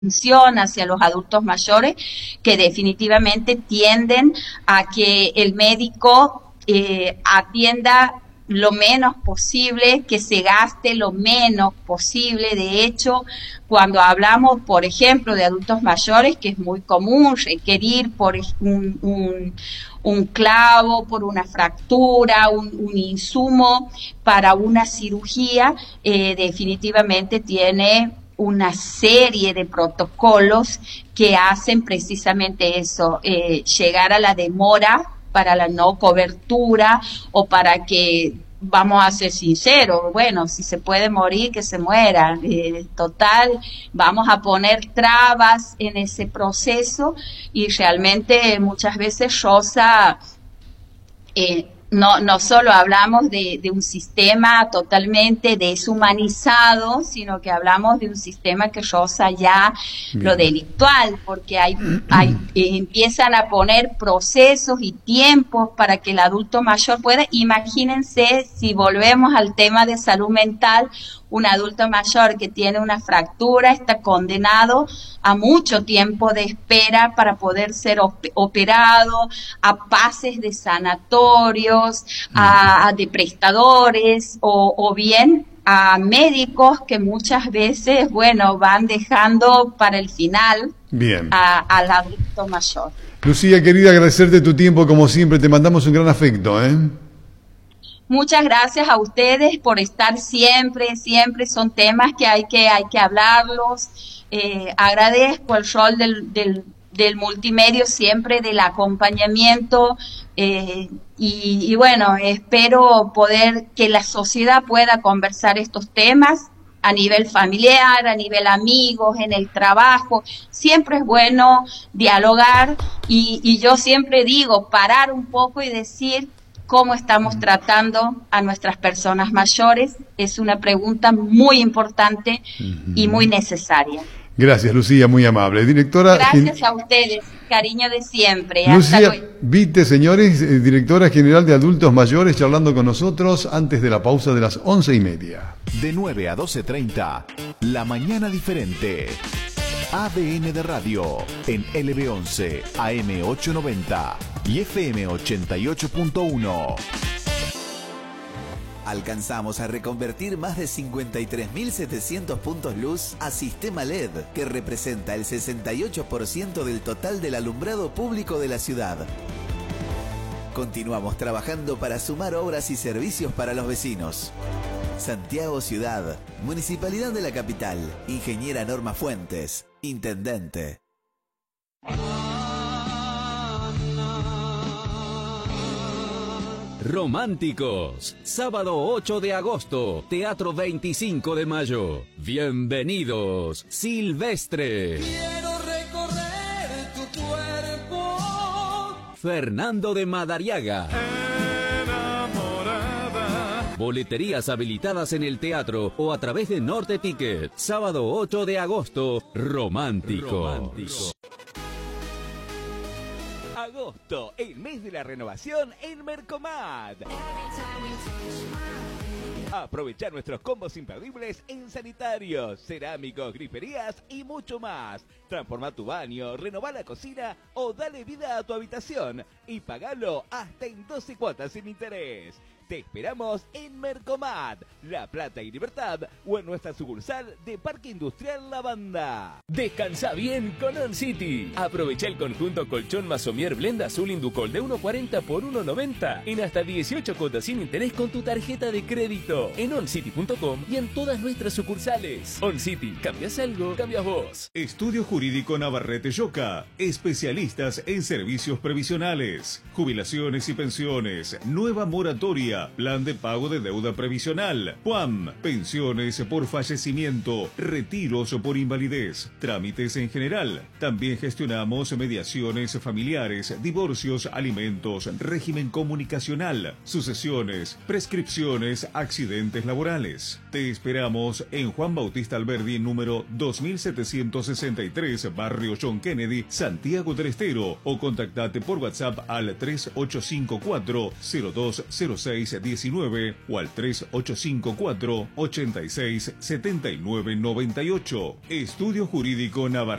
hacia los adultos mayores que definitivamente tienden a que el médico atienda lo menos posible, que se gaste lo menos posible. De hecho, cuando hablamos, por ejemplo, de adultos mayores, que es muy común requerir por un clavo, por una fractura, un insumo para una cirugía, definitivamente tiene una serie de protocolos que hacen precisamente eso, llegar a la demora para la no cobertura o para que, vamos a ser sinceros, bueno, si se puede morir, que se muera. Total, vamos a poner trabas en ese proceso y realmente muchas veces Rosa... no solo hablamos de un sistema totalmente deshumanizado, sino que hablamos de un sistema que roza ya lo delictual, porque empiezan a poner procesos y tiempos para que el adulto mayor pueda. Imagínense, si volvemos al tema de salud mental, un adulto mayor que tiene una fractura está condenado a mucho tiempo de espera para poder ser operado, a pases de sanatorios, de prestadores o bien a médicos que muchas veces, bueno, van dejando para el final al adulto mayor. Lucía, querida, agradecerte tu tiempo como siempre, te mandamos un gran afecto, ¿eh? Muchas gracias a ustedes por estar siempre, son temas que hay que hablarlos. Agradezco el rol del multimedio siempre, del acompañamiento, y bueno, espero poder que la sociedad pueda conversar estos temas a nivel familiar, a nivel amigos, en el trabajo. Siempre es bueno dialogar y yo siempre digo, parar un poco y decir cómo estamos tratando a nuestras personas mayores. Es una pregunta muy importante y muy necesaria. Gracias, Lucía, muy amable. Directora. Gracias a ustedes, cariño de siempre. Lucía Vite, señores, directora general de Adultos Mayores, charlando con nosotros antes de la pausa de las 11:30. De 9 a 12:30, La Mañana Diferente. ADN de Radio en LB11, AM 890 y FM 88.1. Alcanzamos a reconvertir más de 53.700 puntos luz a sistema LED, que representa el 68% del total del alumbrado público de la ciudad. Continuamos trabajando para sumar obras y servicios para los vecinos. Santiago Ciudad, Municipalidad de la Capital, Ingeniera Norma Fuentes, Intendente. Románticos, sábado 8 de agosto, Teatro 25 de Mayo. Bienvenidos, Silvestre. Quiero recorrer tu cuerpo. Fernando de Madariaga. Enamorada. Boleterías habilitadas en el teatro o a través de Norte Ticket. Sábado 8 de agosto, Románticos. Agosto, el mes de la renovación en Mercomad. Aprovechar nuestros combos imperdibles en sanitarios, cerámicos, griferías y mucho más. Transforma tu baño, renová la cocina o dale vida a tu habitación y pagalo hasta en 12 cuotas sin interés. Te esperamos en Mercomad, La Plata y Libertad o en nuestra sucursal de Parque Industrial La Banda. Descansa bien con On City. Aprovecha el conjunto colchón Masomier Blend Azul Inducol de 1.40 por 1.90 en hasta 18 cuotas sin interés con tu tarjeta de crédito en oncity.com y en todas nuestras sucursales. On City, ¿cambias algo? Cambias vos. Estudio Jurídico Navarrete Yoca, especialistas en servicios previsionales, jubilaciones y pensiones, nueva moratoria, plan de pago de deuda previsional, PUAM, pensiones por fallecimiento, retiros por invalidez, trámites en general. También gestionamos mediaciones familiares, divorcios, alimentos, régimen comunicacional, sucesiones, prescripciones, accidentes laborales. Te esperamos en Juan Bautista Alberdi, número 2763, Barrio John Kennedy, Santiago del Estero, o contactate por WhatsApp al 3854-0206 3619 o al 3854 86 79 98. Estudio Jurídico Navarrete